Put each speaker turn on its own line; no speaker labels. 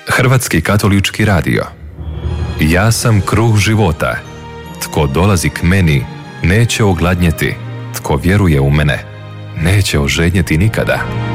Hrvatski katolički radio. Ja sam kruh života. Tko dolazi k meni, neće ogladnjeti. Tko vjeruje u mene, neće ožednjeti nikada.